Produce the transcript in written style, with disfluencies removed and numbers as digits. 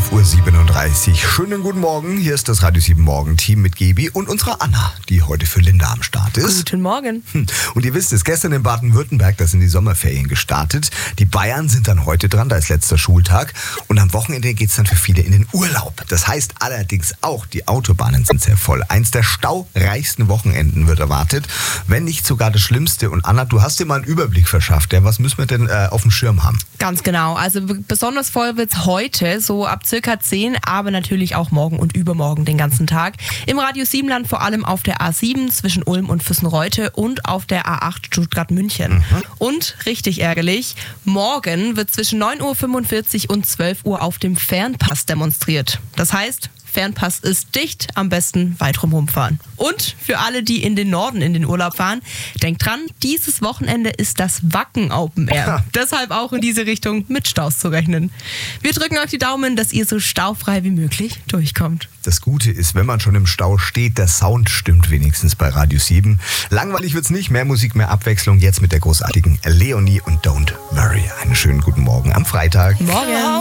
11.37 Uhr. Schönen guten Morgen. Hier ist das Radio 7 Morgen-Team mit Gebi und unserer Anna, die heute für Linda am Start ist. Guten Morgen. Und ihr wisst es, gestern in Baden-Württemberg, da sind die Sommerferien gestartet. Die Bayern sind dann heute dran, da ist letzter Schultag. Und am Wochenende geht es dann für viele in den Urlaub. Das heißt allerdings auch, die Autobahnen sind sehr voll. Eins der staureichsten Wochenenden wird erwartet, wenn nicht sogar das Schlimmste. Und Anna, du hast dir mal einen Überblick verschafft. Ja? Was müssen wir denn auf dem Schirm haben? Ganz genau. Also besonders voll wird es heute, so ab circa 10, aber natürlich auch morgen und übermorgen den ganzen Tag. Im Radius Siebenland vor allem auf der A7 zwischen Ulm und Füssenreute und auf der A8 Stuttgart-München. Und richtig ärgerlich, morgen wird zwischen 9.45 Uhr und 12 Uhr auf dem Fernpass demonstriert. Das heißt, Fernpass ist dicht, am besten weit rumfahren. Und für alle, die in den Norden in den Urlaub fahren, denkt dran, dieses Wochenende ist das Wacken Open Air. Ja. Deshalb auch in diese Richtung mit Staus zu rechnen. Wir drücken euch die Daumen, dass ihr so staufrei wie möglich durchkommt. Das Gute ist, wenn man schon im Stau steht, der Sound stimmt wenigstens bei Radio 7. Langweilig wird's nicht, mehr Musik, mehr Abwechslung. Jetzt mit der großartigen Leonie und Don't Worry. Einen schönen guten Morgen am Freitag. Morgen.